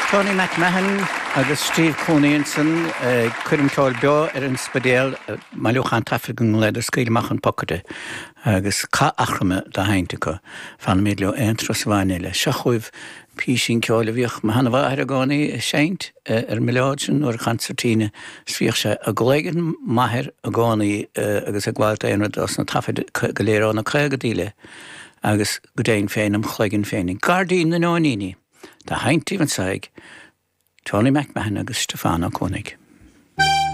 Tony McMahon agus Steve Cooneyson chuirim ceáil beo an spedéal maiúchan tafigan le a scrílamachchan pocade agus cá achrama da hainte go fan méadleo antras bhaine seachuibh písin ceáil a bhíoch ma hanna bh ar a gánaí seint milliáidsin or chancertíne svíoch se a gléigen maithir a gánaí agus a gháilta éanrad os na tafid go léir na chuigadíle agus go déin féin am chléigen féinnig. Gardaín na nóíní. Tá haintíh an saig, Tony McMahon agus Stefano Koenig.